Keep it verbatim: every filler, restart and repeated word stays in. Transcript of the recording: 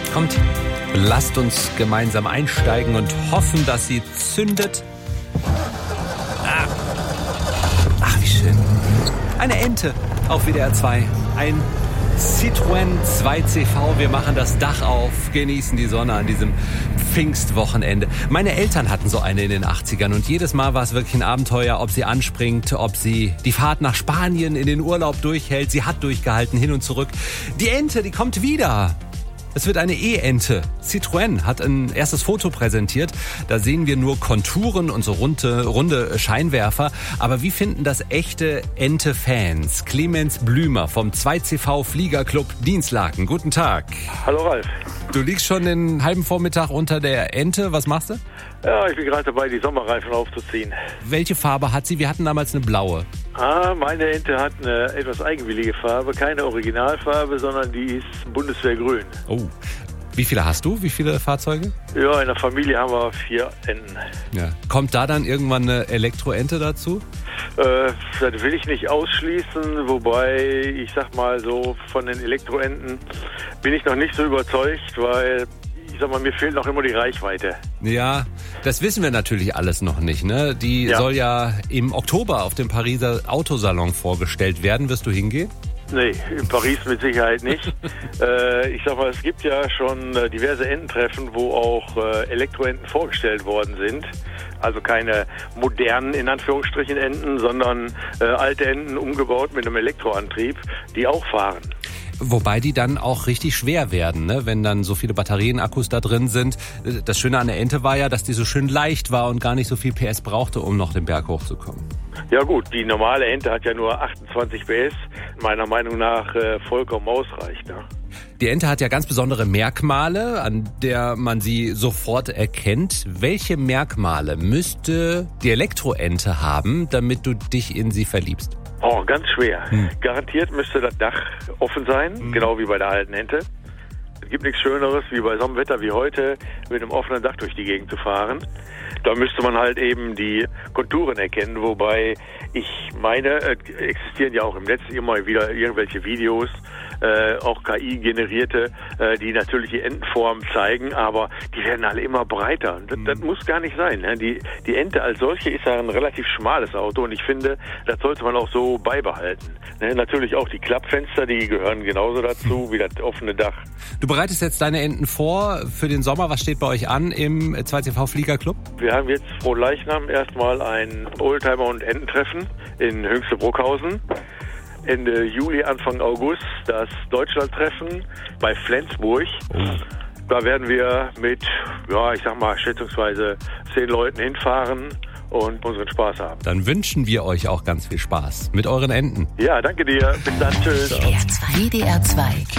Kommt, lasst uns gemeinsam einsteigen und hoffen, dass sie zündet. Ah. Ach, wie schön. Eine Ente auf W D R zwei. Ein Citroën zwei C V. Wir machen das Dach auf, genießen die Sonne an diesem Pfingstwochenende. Meine Eltern hatten so eine in den achtzigern und jedes Mal war es wirklich ein Abenteuer, ob sie anspringt, ob sie die Fahrt nach Spanien in den Urlaub durchhält. Sie hat durchgehalten, hin und zurück. Die Ente, die kommt wieder. Es wird eine E-Ente. Citroën hat ein erstes Foto präsentiert. Da sehen wir nur Konturen und so runde, runde Scheinwerfer. Aber wie finden das echte Ente-Fans? Clemens Blümer vom zwei C V Fliegerclub Dinslaken. Guten Tag. Hallo Ralf. Du liegst schon den halben Vormittag unter der Ente. Was machst du? Ja, ich bin gerade dabei, die Sommerreifen aufzuziehen. Welche Farbe hat sie? Wir hatten damals eine blaue. Ah, meine Ente hat eine etwas eigenwillige Farbe. Keine Originalfarbe, sondern die ist Bundeswehrgrün. Oh. Wie viele hast du? Wie viele Fahrzeuge? Ja, in der Familie haben wir vier Enten. Ja. Kommt da dann irgendwann eine Elektroente dazu? Äh, das will ich nicht ausschließen, wobei ich sag mal so, von den Elektroenten bin ich noch nicht so überzeugt, weil ich sag mal, mir fehlt noch immer die Reichweite. Ja, das wissen wir natürlich alles noch nicht, ne? Die Ja. soll ja im Oktober auf dem Pariser Autosalon vorgestellt werden. Wirst du hingehen? Nee, in Paris mit Sicherheit nicht. äh, ich sag mal, es gibt ja schon äh, diverse Ententreffen, wo auch äh, Elektroenten vorgestellt worden sind. Also keine modernen, in Anführungsstrichen, Enten, sondern äh, alte Enten umgebaut mit einem Elektroantrieb, die auch fahren. Wobei die dann auch richtig schwer werden, ne? Wenn dann so viele Batterien-Akkus da drin sind. Das Schöne an der Ente war ja, dass die so schön leicht war und gar nicht so viel P S brauchte, um noch den Berg hochzukommen. Ja gut, die normale Ente hat ja nur achtundzwanzig P S, meiner Meinung nach äh, vollkommen ausreicht. Ne? Die Ente hat ja ganz besondere Merkmale, an der man sie sofort erkennt. Welche Merkmale müsste die Elektroente haben, damit du dich in sie verliebst? Oh, ganz schwer. Hm. Garantiert müsste das Dach offen sein, hm. genau wie bei der alten Ente. Es gibt nichts Schöneres, wie bei so einem Wetter wie heute, mit einem offenen Dach durch die Gegend zu fahren. Da müsste man halt eben die Konturen erkennen, wobei ich meine, äh, existieren ja auch im Netz immer wieder irgendwelche Videos, äh, auch K I-generierte, äh, die natürlich die Entenform zeigen, aber die werden alle immer breiter. Das, das muss gar nicht sein. Ne? Die, die Ente als solche ist ja ein relativ schmales Auto und ich finde, das sollte man auch so beibehalten. Ne? Natürlich auch die Klappfenster, die gehören genauso dazu wie das offene Dach. Du bereitest jetzt deine Enten vor für den Sommer. Was steht bei euch an im zwei C V Fliegerclub? Wir haben jetzt vor Leichnam erstmal ein Oldtimer- und Ententreffen in Höchste-Bruckhausen. Ende Juli, Anfang August das Deutschlandtreffen bei Flensburg. Oh. Da werden wir mit, ja, ich sag mal, schätzungsweise zehn Leuten hinfahren und unseren Spaß haben. Dann wünschen wir euch auch ganz viel Spaß mit euren Enten. Ja, danke dir. Bis dann. Tschüss. W D R zwei